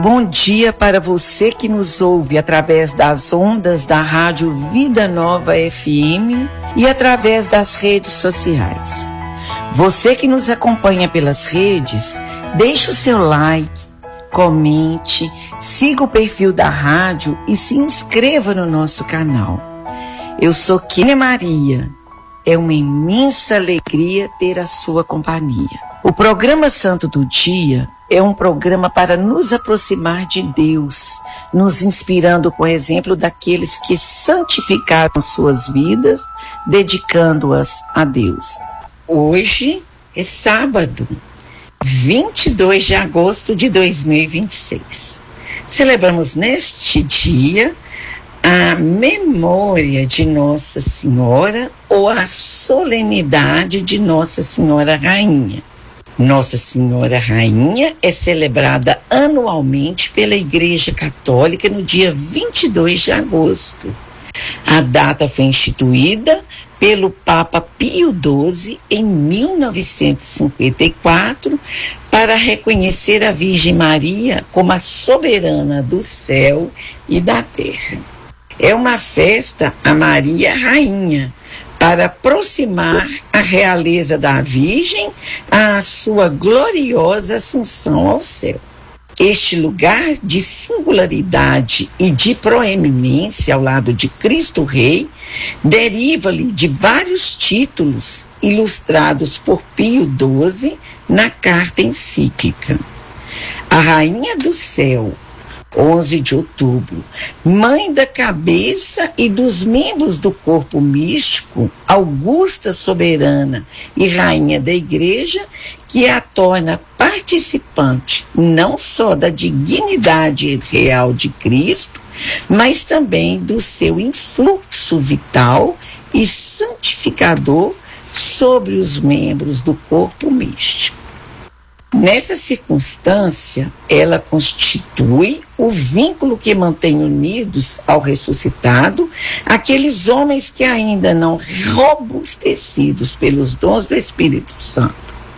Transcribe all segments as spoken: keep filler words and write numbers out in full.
bom dia para você que nos ouve através das ondas da Rádio Vida Nova F M e através das redes sociais. Você que nos acompanha pelas redes, deixe o seu like, comente, siga o perfil da rádio e se inscreva no nosso canal. Eu sou Kênia Maria. É uma imensa alegria ter a sua companhia. O programa Santo do Dia é um programa para nos aproximar de Deus, nos inspirando com o exemplo daqueles que santificaram suas vidas, dedicando-as a Deus. Hoje é sábado, vinte e dois de agosto de dois mil e vinte e seis. Celebramos neste dia a memória de Nossa Senhora ou a solenidade de Nossa Senhora Rainha. Nossa Senhora Rainha é celebrada anualmente pela Igreja Católica no dia vinte e dois de agosto. A data foi instituída pelo Papa Pio doze em mil novecentos e cinquenta e quatro para reconhecer a Virgem Maria como a soberana do céu e da terra. É uma festa a Maria Rainha, para aproximar a realeza da Virgem à sua gloriosa assunção ao céu. Este lugar de singularidade e de proeminência ao lado de Cristo Rei deriva-lhe de vários títulos ilustrados por Pio doze na carta encíclica. A Rainha do Céu, onze de outubro, mãe da cabeça e dos membros do corpo místico, augusta soberana e rainha da Igreja, que a torna participante não só da dignidade real de Cristo, mas também do seu influxo vital e santificador sobre os membros do corpo místico. Nessa circunstância, ela constitui o vínculo que mantém unidos ao ressuscitado aqueles homens que ainda não robustecidos pelos dons do Espírito Santo.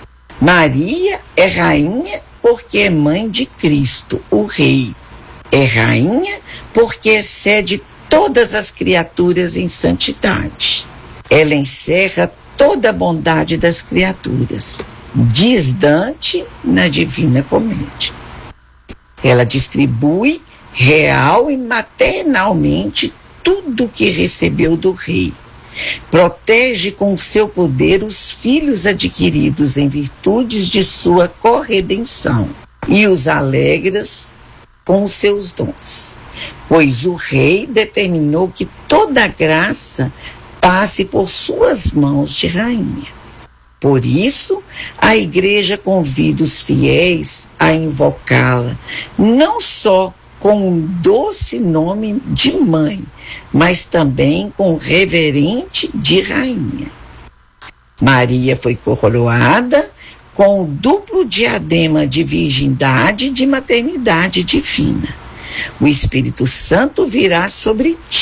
Maria é rainha porque é mãe de Cristo, o Rei. É rainha porque excede todas as criaturas em santidade. Ela encerra toda a bondade das criaturas, diz Dante na Divina Comédia. Ela distribui real e maternalmente tudo o que recebeu do rei. Protege com seu poder os filhos adquiridos em virtudes de sua corredenção e os alegras com os seus dons, pois o rei determinou que toda a graça passe por suas mãos de rainha. Por isso, a Igreja convida os fiéis a invocá-la, não só com um doce nome de mãe, mas também com o reverente de rainha. Maria foi coroada com o duplo diadema de virgindade e de maternidade divina. O Espírito Santo virá sobre ti.